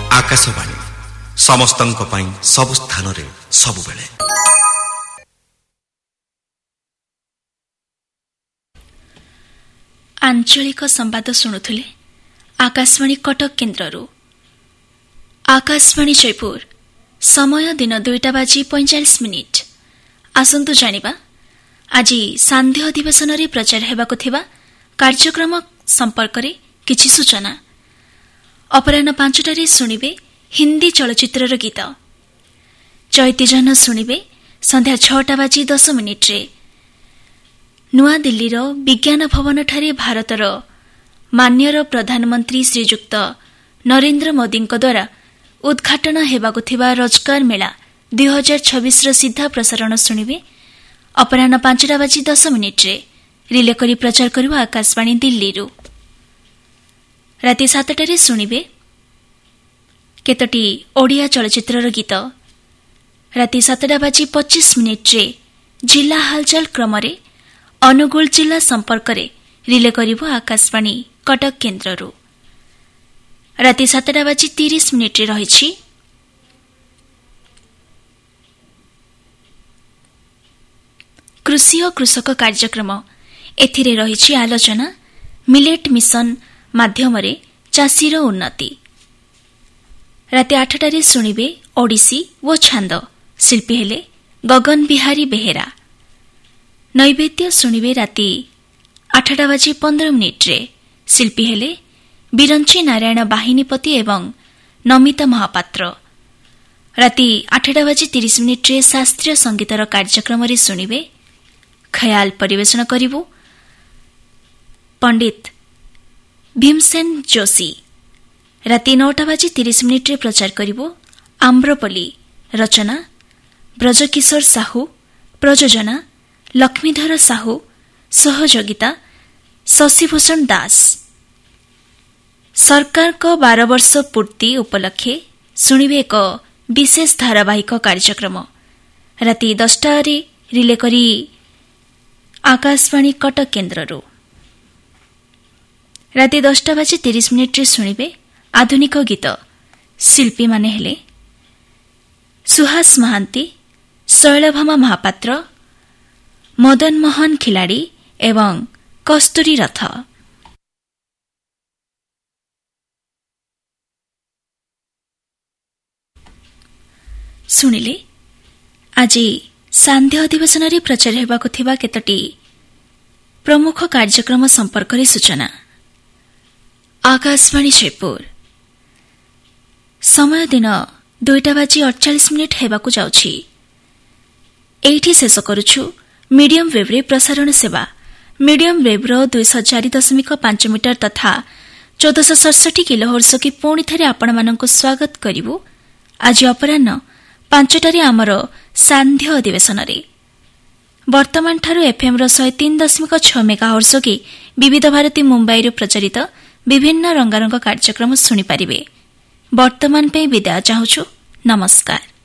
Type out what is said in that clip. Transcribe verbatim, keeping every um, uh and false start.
आकाशवाणी समस्तंक पई सब स्थान रे सब बेले। आंचलिक संवाद शुणुथिले आकाशवाणी कटक केन्द्ररू। आकाशवाणी जयपुर समय दिन दुईटा बाजी पैंचाश मिनिट। आसंतु जानिबा आज सांध्य अधिवेशन रे प्रचार हेबाकु थिबा कार्यक्रम संपर्क रे किछि सूचना। अपराह्न पांचटारे शुणिबे हिंदी चलचित्रर गीत। चैतीजन शुणिबे संध्या छटा बाजी दस मिनिट रे। नुआ दिल्लीर विज्ञान भवन ठारे भारतर मान्यर प्रधानमंत्री श्रीजुक्त नरेंद्र मोदींक द्वारा उद्घाटन हेबाकु थिबा रोजगार मेला दुई हजार छब्बीस सीधा प्रसारण शुणिबे अपराह्न पांचटा बाजी दस मिनिट रे। रिले करी प्रचार करिबा आकाशवाणी दिल्लीरू। राति सातटारे शुणिबे केतोटी ओडिया चलचित्रर गीत। राति सातटा बाजी पच्चीस मिनिट रे जिला हालचाल क्रमरे अनुगुल जिला संपर्क रे रिले करिबो आकाशवाणी कटक केन्द्ररू। राति सातटा बाजी तीस मिनिट रे रहिछि कृषि और कृषक कार्यक्रम। एथिरे रहिछि आलोचना मिलेट मिशन माध्यमरे चाषीर उन्नति। राति आठटारे शुणिबे ओडिसी वो छांद। शिल्पी हेले गगन बिहारी बेहेरा। नैवेद्य शुणिबे राति आठटा बाजी पंद्रह मिनिट रे। शिल्पी हेले बिरंची नारायण बाहिनीपति एवं नमिता महापात्र। राति आठटा बाजी तीस मिनिट रे शास्त्रीय संगीतर कार्यक्रम रे शुणिबे ख्याल परिवेषण करिबो पंडित भीमसेन जोशी। राति नौटा बाजी तीस मिनिट रे प्रचार करिबो आम्रपल्ली। रचना ब्रजकिशोर साहू। प्रयोजना लक्ष्मीधर साहू। सहयोगिता शशिभूषण दास। सरकार को बारह वर्ष पूर्ति उपलक्षे शुणिबे एक विशेष धारावाहिक कार्यक्रम। राति दसटारे रिले करी आकाशवाणी कटक केन्द्ररू। राति दसटा बाजी तीस मिनिट रे शुणिबे आधुनिक गीत। शिल्पी माने हेले सुहास महांती, शैलभामा महापात्र, मदन मोहन खिलाड़ी एवं कस्तूरी रथ। शुणिले आज सांध्य अधिवेशन रे प्रचार हेबाकु थिबा केतोटी प्रमुख कार्यक्रम संपर्क रे सूचना। आकाशवाणी जयपुर समय दिन दुईटा बाजी अड़चाश मिनिट हेबाकु जाउछि। एठी शेष करुछु मीडियम वेव रे प्रसारण सेवा। मीडियम वेव रो दुई सौ चार दशमिक पांच मीटर तथा चौदह सौ सड़सठ किलोहर्ट्ज की पुणी थे आपण मानक स्वागत करिवु। आज अपराह्न पांचटारे आमर सांध्य अधिवेशन रे। वर्तमान ठारू एफएम रो शहे तीन दशमिक छह मेगाहर्ट्ज की विविध भारती मुंबई रे प्रचारित विभिन्न रंगारंग कार्यक्रम शुणी पारिबे। वर्तमान पे विदाय चाहूछु। नमस्कार।